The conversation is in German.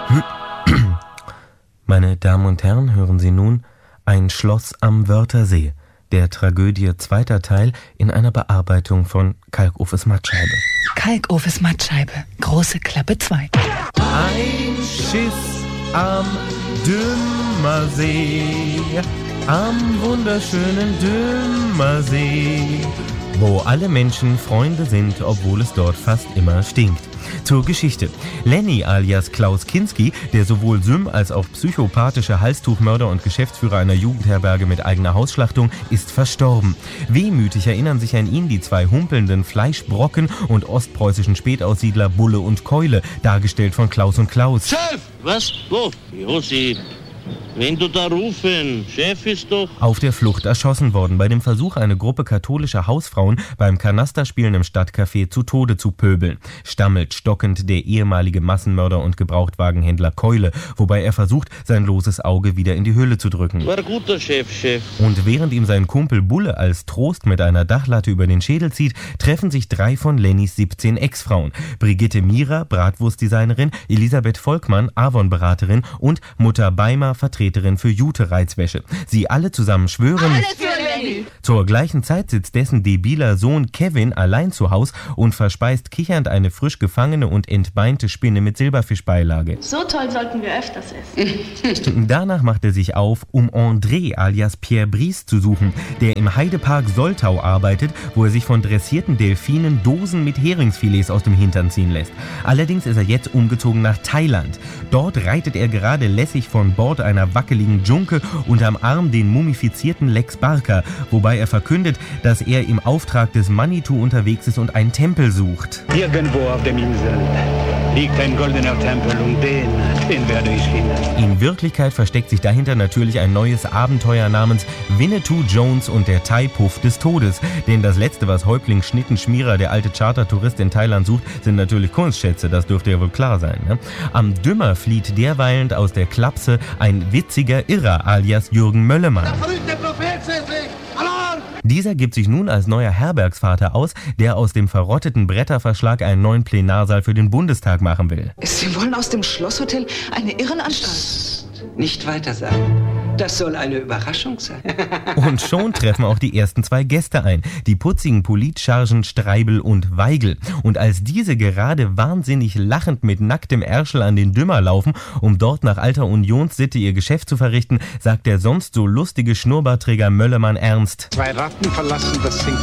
Meine Damen und Herren, hören Sie nun Ein Schloss am Wörthersee, der Tragödie zweiter Teil in einer Bearbeitung von Kalkofes Mattscheibe. Kalkofes Mattscheibe, große Klappe 2. Ein Schiss am Dümmersee, am wunderschönen Dümmersee, wo alle Menschen Freunde sind, obwohl es dort fast immer stinkt. Zur Geschichte. Lenny alias Klaus Kinski, der sowohl Sym als auch psychopathische Halstuchmörder und Geschäftsführer einer Jugendherberge mit eigener Hausschlachtung, ist verstorben. Wehmütig erinnern sich an ihn die zwei humpelnden Fleischbrocken und ostpreußischen Spätaussiedler Bulle und Keule, dargestellt von Klaus und Klaus. Chef! Was? Wo? Josi, wenn du da rufen, Chef ist doch... Auf der Flucht erschossen worden bei dem Versuch, eine Gruppe katholischer Hausfrauen beim Kanasterspielen im Stadtcafé zu Tode zu pöbeln. Stammelt stockend der ehemalige Massenmörder und Gebrauchtwagenhändler Keule, wobei er versucht, sein loses Auge wieder in die Hülle zu drücken. War guter Chef. Und während ihm sein Kumpel Bulle als Trost mit einer Dachlatte über den Schädel zieht, treffen sich 3 von Lennys 17 Ex-Frauen. Brigitte Mierer, Bratwurstdesignerin, Elisabeth Volkmann, Avon-Beraterin und Mutter Beimer, Vertreterin für Jute-Reizwäsche. Sie alle zusammen schwören... Alles für Lenny! Zur gleichen Zeit sitzt dessen debiler Sohn Kevin allein zu Haus und verspeist kichernd eine frisch gefangene und entbeinte Spinne mit Silberfischbeilage. So toll sollten wir öfters essen. Danach macht er sich auf, um André alias Pierre Brice zu suchen, der im Heidepark Soltau arbeitet, wo er sich von dressierten Delfinen Dosen mit Heringsfilets aus dem Hintern ziehen lässt. Allerdings ist er jetzt umgezogen nach Thailand. Dort reitet er gerade lässig von Bord einer wackeligen Junke und am Arm den mumifizierten Lex Barker, wobei er verkündet, dass er im Auftrag des Manitou unterwegs ist und einen Tempel sucht. Irgendwo auf dem Insel liegt ein goldener Tempel und den werde ich finden. In Wirklichkeit versteckt sich dahinter natürlich ein neues Abenteuer namens Winnetou Jones und der Thai-Puff des Todes. Denn das letzte, was Häuptling Schnittenschmierer, der alte Chartertourist in Thailand, sucht, sind natürlich Kunstschätze, das dürfte ja wohl klar sein. Ne? Am Dümmer flieht derweilend aus der Klapse ein witziger Irrer alias Jürgen Möllemann. Der verrückte Prophet sind sich! Alarm! Dieser gibt sich nun als neuer Herbergsvater aus, der aus dem verrotteten Bretterverschlag einen neuen Plenarsaal für den Bundestag machen will. Sie wollen aus dem Schlosshotel eine Irrenanstalt? Nicht weiter sagen. Das soll eine Überraschung sein. Und schon treffen auch die ersten 2 Gäste ein, die putzigen Politchargen Streibel und Weigel. Und als diese gerade wahnsinnig lachend mit nacktem Ärschel an den Dümmer laufen, um dort nach alter Unionssitte ihr Geschäft zu verrichten, sagt der sonst so lustige Schnurrbartträger Möllemann ernst: 2 Ratten verlassen das